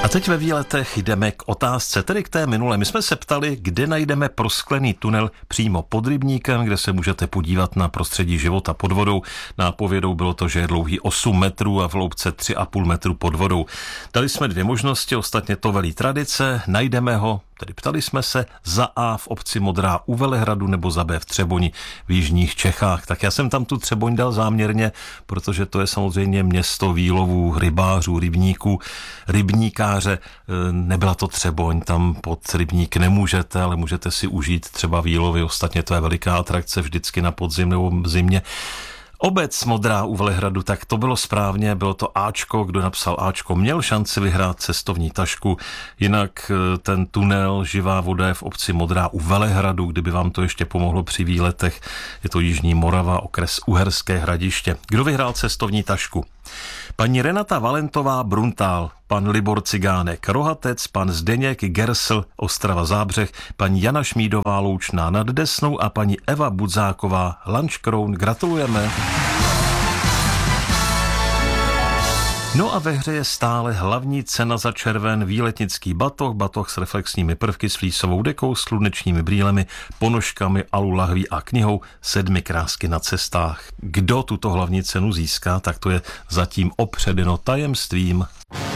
A teď ve výletech jdeme k otázce, tedy k té minulé. My jsme se ptali, kde najdeme prosklený tunel přímo pod rybníkem, kde se můžete podívat na prostředí života pod vodou. Nápovědou bylo to, že je dlouhý 8 metrů a v hloubce 3,5 metru pod vodou. Dali jsme 2 možnosti, ostatně to velí tradice. Najdeme ho, tedy ptali jsme se, za A v obci Modrá u Velehradu nebo za B v Třeboni v jižních Čechách. Tak já jsem tam tu Třeboň dal záměrně, protože to je samozřejmě město výlovů, rybářů, rybníků, rybníkáře. Nebyla to Třeboň, tam pod rybník nemůžete, ale můžete si užít třeba výlovy. Ostatně to je veliká atrakce vždycky na podzim nebo zimě. Obec Modrá u Velehradu, tak to bylo správně, bylo to Ačko, kdo napsal Ačko, měl šanci vyhrát cestovní tašku, jinak ten tunel Živá voda je v obci Modrá u Velehradu, kdyby vám to ještě pomohlo při výletech, je to Jižní Morava, okres Uherské Hradiště. Kdo vyhrál cestovní tašku? Paní Renata Valentová Bruntál, pan Libor Cigánek Rohatec, pan Zdeněk Gersl Ostrava Zábřeh, paní Jana Šmídová Loučná nad Desnou a paní Eva Budzáková Lanškroun. Gratulujeme. No a ve hře je stále hlavní cena za červen, výletnický batoh s reflexními prvky, s flísovou dekou, slunečními brýlemi, ponožkami, alu lahví a knihou 7 krásky na cestách. Kdo tuto hlavní cenu získá, tak to je zatím opředeno tajemstvím.